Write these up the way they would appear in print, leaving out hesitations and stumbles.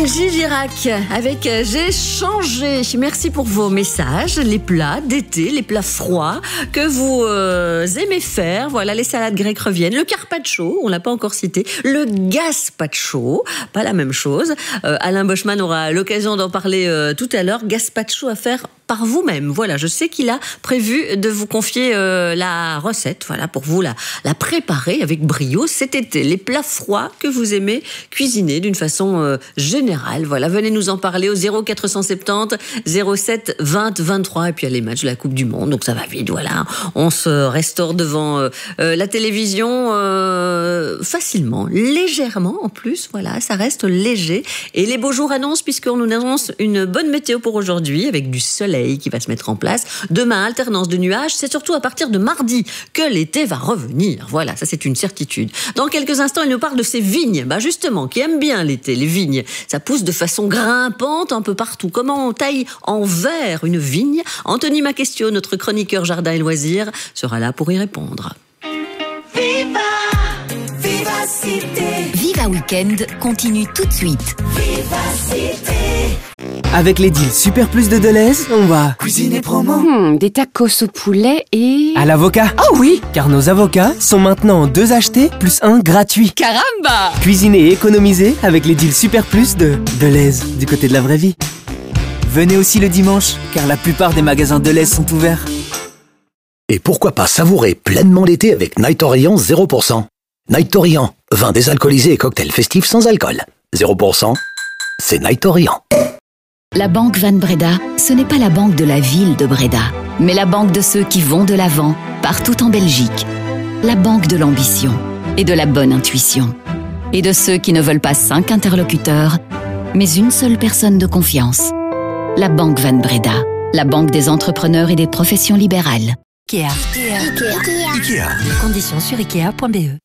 Gilles Girac avec J'ai changé. Merci pour vos messages. Les plats d'été, les plats froids que vous aimez faire. Voilà, les salades grecques reviennent. Le carpaccio, on l'a pas encore cité. Le gazpacho, pas la même chose. Alain Boschman aura l'occasion d'en parler tout à l'heure. Gazpacho à faire par vous-même. Voilà, je sais qu'il a prévu de vous confier la recette, voilà, pour vous la préparer avec brio cet été. Les plats froids que vous aimez cuisiner d'une façon générale. Voilà, venez nous en parler au 0470 07 20 23. Et puis il y a les matchs de la Coupe du Monde, donc ça va vite. Voilà, on se restaure devant la télévision facilement, légèrement en plus. Voilà, ça reste léger. Et les beaux jours annoncent, puisqu'on nous annonce une bonne météo pour aujourd'hui avec du soleil qui va se mettre en place. Demain, alternance de nuages. C'est surtout à partir de mardi que l'été va revenir. Voilà, ça c'est une certitude. Dans quelques instants, il nous parle de ces vignes, justement, qui aiment bien l'été, les vignes. Ça pousse de façon grimpante un peu partout. Comment on taille en verre une vigne? Anthony Maquestio, notre chroniqueur jardin et loisirs, sera là pour y répondre. Viva! Vivacité! Viva Weekend continue tout de suite. Vivacité! Avec les deals Super Plus de Deleuze, on va Cuisiner promo. Des tacos au poulet et... à l'avocat. Oh oui! Car nos avocats sont maintenant 2 achetés plus 1 gratuit. Caramba! Cuisiner et économiser avec les deals Super Plus de Deleuze, du côté de la vraie vie. Venez aussi le dimanche, car la plupart des magasins Deleuze sont ouverts. Et pourquoi pas savourer pleinement l'été avec Night Orient 0%. Night Orient, vin désalcoolisé et cocktail festif sans alcool. 0%, c'est Night Orient. La Banque Van Breda, ce n'est pas la banque de la ville de Breda, mais la banque de ceux qui vont de l'avant, partout en Belgique. La banque de l'ambition et de la bonne intuition. Et de ceux qui ne veulent pas 5 interlocuteurs, mais une seule personne de confiance. La Banque Van Breda, la banque des entrepreneurs et des professions libérales. Ikea. Conditions sur Ikea.be.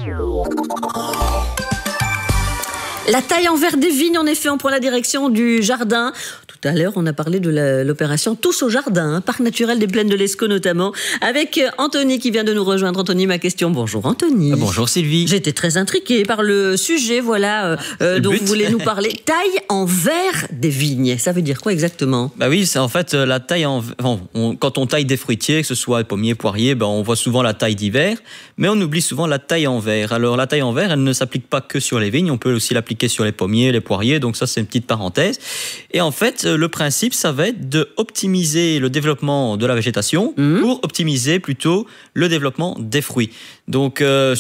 La taille en verre des vignes, en effet, on prend la direction du jardin. Tout à l'heure, on a parlé de l'opération Tous au jardin, parc naturel des Plaines de l'Escaut notamment, avec Anthony qui vient de nous rejoindre. Anthony Maquestio, bonjour Anthony. Bonjour Sylvie. J'étais très intriguée par le sujet, voilà, dont vous voulez nous parler. Taille en verre des vignes, ça veut dire quoi exactement? Oui, c'est en fait la taille en... quand on taille des fruitiers, que ce soit pommiers, poiriers, on voit souvent la taille d'hiver, mais on oublie souvent la taille en verre. Alors la taille en verre, elle ne s'applique pas que sur les vignes, on peut aussi l'appliquer sur les pommiers, les poiriers, donc ça c'est une petite parenthèse. Et en fait, le principe, ça va être d'optimiser le développement de la végétation pour optimiser plutôt le développement des fruits. Donc